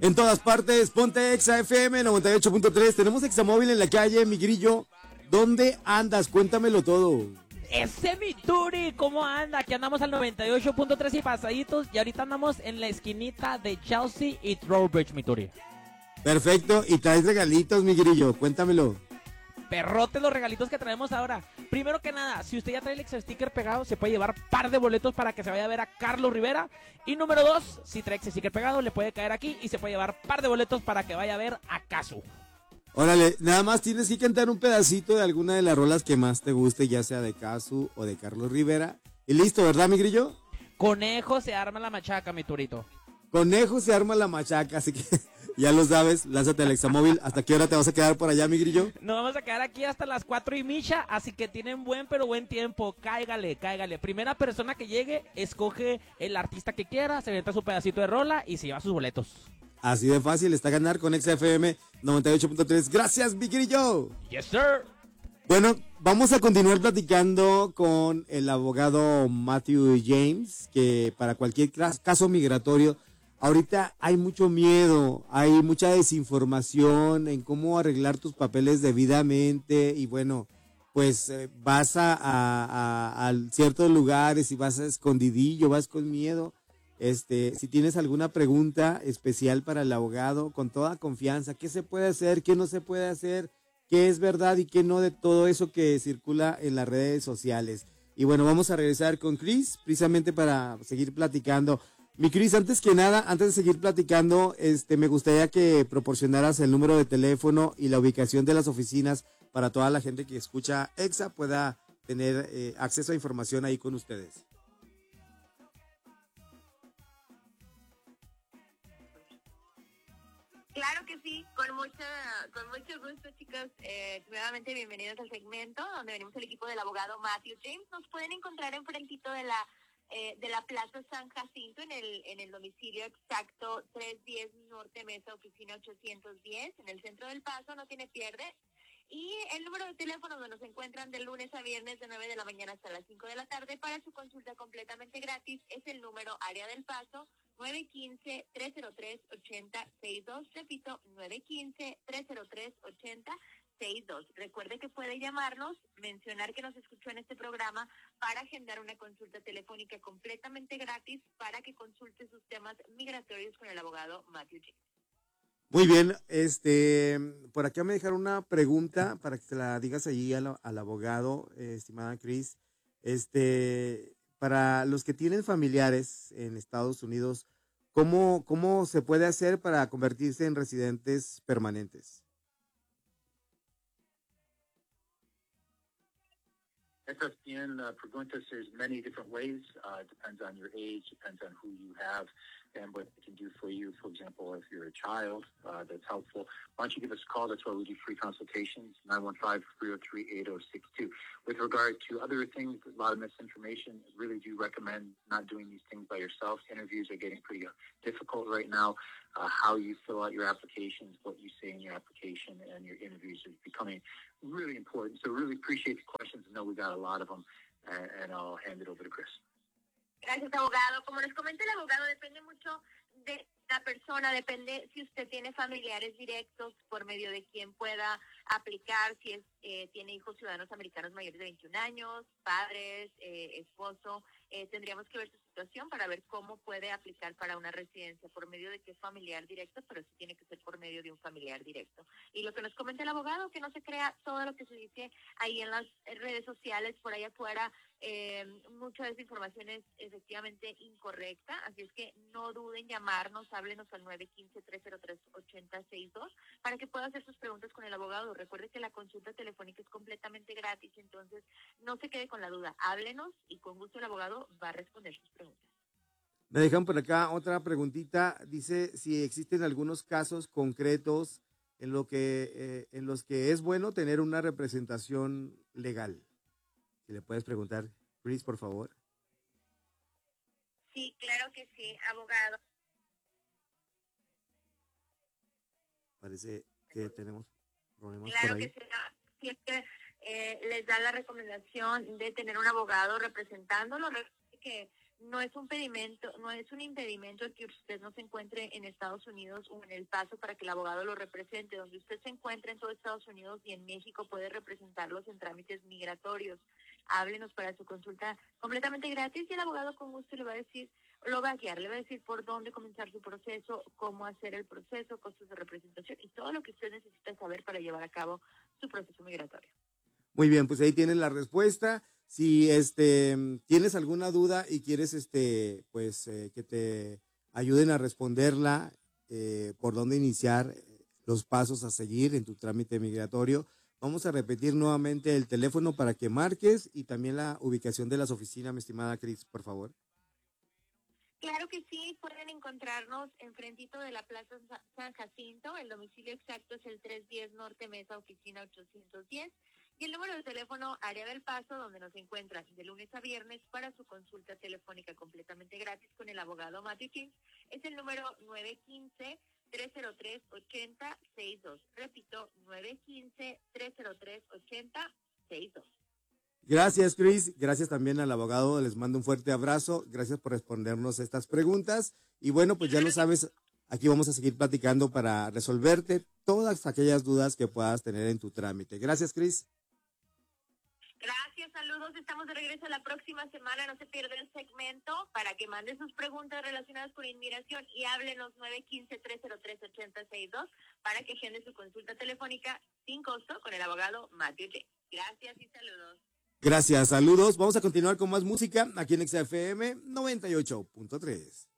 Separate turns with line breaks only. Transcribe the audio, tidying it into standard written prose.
En todas partes, ponte Exa FM 98.3. Tenemos Examóvil en la calle, mi grillo. ¿Dónde andas? Cuéntamelo todo.
Ese mi Turi, ¿cómo anda? Aquí andamos al 98.3 y pasaditos. Y ahorita andamos en la esquinita de Chelsea y Trowbridge, mi Turi.
Perfecto, y traes regalitos, mi grillo. Cuéntamelo.
Perrote los regalitos que traemos ahora. Primero que nada, si usted ya trae el Exa Sticker pegado, se puede llevar par de boletos para que se vaya a ver a Carlos Rivera. Y número 2, si trae Exa Sticker pegado, le puede caer aquí y se puede llevar par de boletos para que vaya a ver a Casu.
Órale, nada más tienes que cantar un pedacito de alguna de las rolas que más te guste, ya sea de Casu o de Carlos Rivera. Y listo, ¿verdad, mi grillo?
Conejo se arma la machaca, mi Turito.
Conejo se arma la machaca, así que ya lo sabes, lánzate al Examóvil. ¿Hasta qué hora te vas a quedar por allá, mi grillo?
Nos vamos a quedar aquí hasta las 4:00, así que tienen buen tiempo. Cáigale. Primera persona que llegue, escoge el artista que quiera, se avienta su pedacito de rola y se lleva sus boletos.
Así de fácil, está a ganar con Exa FM 98.3. Gracias, mi grillo.
Yes, sir.
Bueno, vamos a continuar platicando con el abogado Matthew James, que para cualquier caso migratorio, ahorita hay mucho miedo, hay mucha desinformación en cómo arreglar tus papeles debidamente y bueno, pues vas a ciertos lugares y vas a escondidillo, vas con miedo. Si tienes alguna pregunta especial para el abogado, con toda confianza, ¿qué se puede hacer, qué no se puede hacer? ¿Qué es verdad y qué no de todo eso que circula en las redes sociales? Y bueno, vamos a regresar con Chris, precisamente para seguir platicando. Mi Chris, antes que nada, antes de seguir platicando, me gustaría que proporcionaras el número de teléfono y la ubicación de las oficinas para toda la gente que escucha Exa pueda tener acceso a información ahí con ustedes.
Claro que sí, con mucho gusto, chicos. Nuevamente bienvenidos al segmento donde venimos el equipo del abogado Matthew James. Nos pueden encontrar enfrentito de la Plaza San Jacinto en el domicilio exacto 310 Norte Mesa, oficina 810, en el centro del Paso, no tiene pierde. Y el número de teléfono donde nos encuentran de lunes a viernes de 9 de la mañana hasta las 5 de la tarde para su consulta completamente gratis es el número área del Paso 915-303-8062. Repito, 915-303-8062. Recuerde que puede llamarnos, mencionar que nos escuchó en este programa para agendar una consulta telefónica completamente gratis para que consulte sus temas migratorios con el abogado Matthew James.
Muy bien, por acá me dejaron una pregunta para que te la digas allí al abogado, estimada Chris. Para los que tienen familiares en Estados Unidos, ¿cómo se puede hacer para convertirse en residentes permanentes?
Estas bien preguntas. There's many different ways. Depends on your age, depends on who you have and what they can do for you. For example, if you're a child, that's helpful. Why don't you give us a call? That's why we do free consultations, 915-303-8062. With regard to other things, a lot of misinformation. I really do recommend not doing these things by yourself. Interviews are getting pretty difficult right now. How you fill out your applications, what you say in your application, and your interviews is becoming really important. So really appreciate the questions. I know we got a lot of them, and I'll hand it over to Chris.
Gracias, abogado. Como les comenta el abogado, depende mucho de la persona, depende si usted tiene familiares directos por medio de quien pueda aplicar, si tiene hijos ciudadanos americanos mayores de 21 años, padres, esposo. Tendríamos que ver su situación para ver cómo puede aplicar para una residencia, por medio de qué familiar directo, pero sí tiene que ser por medio de un familiar directo. Y lo que nos comenta el abogado, que no se crea todo lo que se dice ahí en las redes sociales, por ahí afuera, mucha de esa información es efectivamente incorrecta, así es que no duden llamarnos, háblenos al 915-303-8062 para que pueda hacer sus preguntas con el abogado. Recuerde que la consulta telefónica es completamente gratis, entonces no se quede con la duda, háblenos y con gusto el abogado va a responder sus preguntas.
Me dejan por acá otra preguntita, dice si existen algunos casos concretos en los que es bueno tener una representación legal. Si le puedes preguntar, Chris, por favor.
Sí, claro que sí, abogado.
Parece que tenemos problemas
Claro
por ahí.
que sí, siempre les da la recomendación de tener un abogado representándolo. Recuerde que no es un impedimento el que usted no se encuentre en Estados Unidos o en El Paso para que el abogado lo represente. Donde usted se encuentre en todo Estados Unidos y en México puede representarlos en trámites migratorios. Háblenos para su consulta completamente gratis y el abogado con gusto le va a decir, lo va a guiar, le va a decir por dónde comenzar su proceso, cómo hacer el proceso, costos de representación y todo lo que usted necesita saber para llevar a cabo su proceso migratorio.
Muy bien, pues ahí tienes la respuesta. Si tienes alguna duda y quieres que te ayuden a responderla, por dónde iniciar los pasos a seguir en tu trámite migratorio, vamos a repetir nuevamente el teléfono para que marques y también la ubicación de las oficinas, mi estimada Cris, por favor.
Claro que sí, pueden encontrarnos enfrentito de la Plaza San Jacinto. El domicilio exacto es el 310 Norte Mesa, oficina 810. Y el número de teléfono, área del Paso, donde nos encuentran de lunes a viernes para su consulta telefónica completamente gratis con el abogado Matthew James, es el número 915-303-8062. Repito, 915-303-8062.
Gracias, Cris. Gracias también al abogado. Les mando un fuerte abrazo. Gracias por respondernos estas preguntas. Y bueno, pues ya lo sabes, aquí vamos a seguir platicando para resolverte todas aquellas dudas que puedas tener en tu trámite. Gracias, Cris.
Gracias, saludos. Estamos de regreso la próxima semana. No se pierda el segmento para que manden sus preguntas relacionadas con inmigración y háblenos 915-303-8062 para que agende su consulta telefónica sin costo con el abogado Matthew James. Gracias y saludos.
Gracias, saludos. Vamos a continuar con más música aquí en XFM 98.3.